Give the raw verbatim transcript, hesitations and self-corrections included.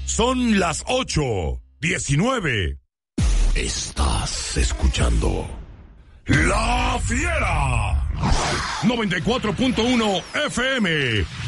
Son las ocho diecinueve. Estás escuchando La Fiera. noventa y cuatro punto uno F M.